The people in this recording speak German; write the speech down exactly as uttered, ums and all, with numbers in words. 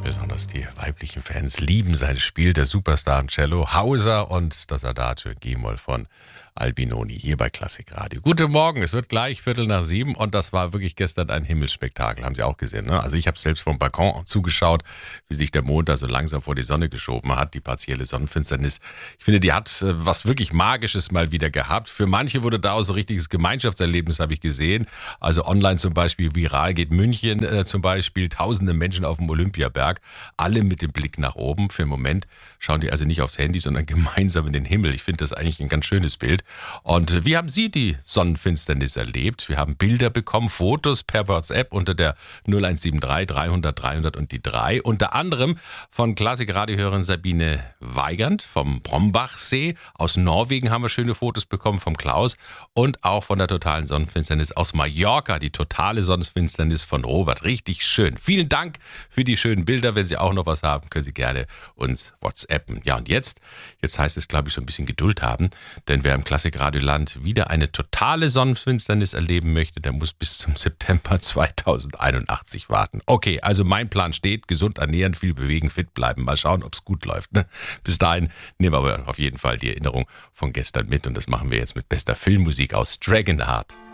Besonders die weiblichen Fans lieben sein Spiel, der Superstar im Cello, Hauser und das Adagio in G-Moll von Albinoni hier bei Klassik Radio. Guten Morgen, es wird gleich Viertel nach sieben und das war wirklich gestern ein Himmelsspektakel, haben Sie auch gesehen, ne? Also ich habe selbst vom Balkon zugeschaut, wie sich der Mond da so langsam vor die Sonne geschoben hat, die partielle Sonnenfinsternis. Ich finde, die hat äh, was wirklich Magisches mal wieder gehabt. Für manche wurde daraus so ein richtiges Gemeinschaftserlebnis, habe ich gesehen. Also online zum Beispiel viral geht München äh, zum Beispiel, tausende Menschen auf dem Olympiaberg, alle mit dem Blick nach oben. Für einen Moment schauen die also nicht aufs Handy, sondern gemeinsam in den Himmel. Ich finde das eigentlich ein ganz schönes Bild. Und wie haben Sie die Sonnenfinsternis erlebt? Wir haben Bilder bekommen, Fotos per WhatsApp unter der null eins sieben drei dreihundert dreihundert und die drei. Unter anderem von Klassik-Radiohörerin Sabine Weigand vom Brombachsee. Aus Norwegen haben wir schöne Fotos bekommen vom Klaus. Und auch von der totalen Sonnenfinsternis aus Mallorca, die totale Sonnenfinsternis von Robert. Richtig schön. Vielen Dank für die schönen Bilder. Wenn Sie auch noch was haben, können Sie gerne uns WhatsAppen. Ja, und jetzt, jetzt heißt es, glaube ich, so ein bisschen Geduld haben, denn wer im Klassikradioland wieder eine totale Sonnenfinsternis erleben möchte, der muss bis zum September zweitausendeinundachtzig warten. Okay, also mein Plan steht, gesund ernähren, viel bewegen, fit bleiben. Mal schauen, ob es gut läuft. Ne? Bis dahin nehmen wir aber auf jeden Fall die Erinnerung von gestern mit und das machen wir jetzt mit bester Filmmusik aus Dragonheart.